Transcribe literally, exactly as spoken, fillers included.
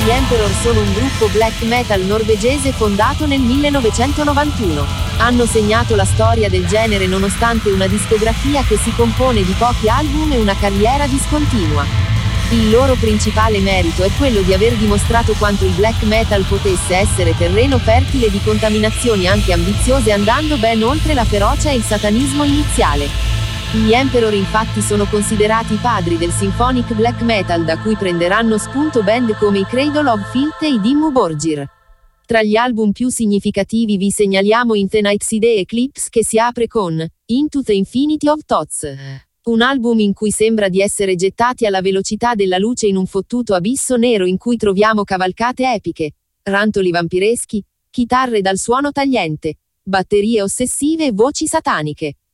Gli Emperor sono un gruppo black metal norvegese fondato nel millenovecentonovantuno. Hanno segnato la storia del genere nonostante una discografia che si compone di pochi album e una carriera discontinua. Il loro principale merito è quello di aver dimostrato quanto il black metal potesse essere terreno fertile di contaminazioni anche ambiziose, andando ben oltre la ferocia e il satanismo iniziale. Gli Emperor infatti sono considerati i padri del symphonic black metal, da cui prenderanno spunto band come i Cradle of Filth e i Dimmu Borgir. Tra gli album più significativi vi segnaliamo In the Night Side Eclipse, che si apre con Into the Infinity of Thoughts, un album in cui sembra di essere gettati alla velocità della luce in un fottuto abisso nero in cui troviamo cavalcate epiche, rantoli vampireschi, chitarre dal suono tagliente, batterie ossessive e voci sataniche.